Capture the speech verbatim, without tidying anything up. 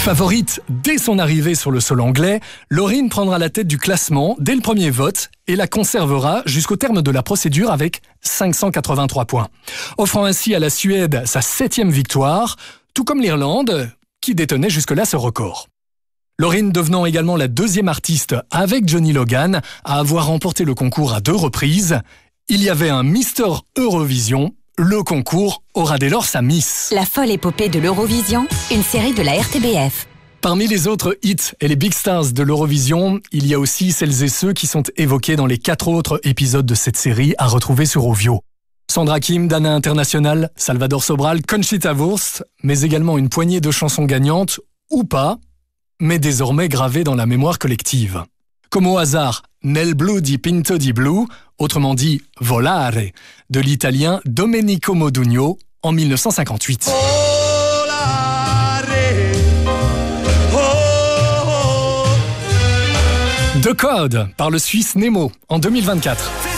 Favorite dès son arrivée sur le sol anglais, Loreen prendra la tête du classement dès le premier vote et la conservera jusqu'au terme de la procédure avec cinq cent quatre-vingt-trois points, offrant ainsi à la Suède sa septième victoire, tout comme l'Irlande, qui détenait jusque-là ce record. Loreen devenant également la deuxième artiste avec Johnny Logan à avoir remporté le concours à deux reprises. Il y avait un Mister Eurovision. Le concours aura dès lors sa Miss. La folle épopée de l'Eurovision, une série de la R T B F. Parmi les autres hits et les big stars de l'Eurovision, il y a aussi celles et ceux qui sont évoqués dans les quatre autres épisodes de cette série à retrouver sur Ovio. Sandra Kim, Dana International, Salvador Sobral, Conchita Wurst, mais également une poignée de chansons gagnantes, ou pas, mais désormais gravées dans la mémoire collective. Comme au hasard, Nel Blu di Pinto di Blu, autrement dit Volare, de l'italien Domenico Modugno en mille neuf cent cinquante-huit. The Code par le Suisse Nemo en deux mille vingt-quatre.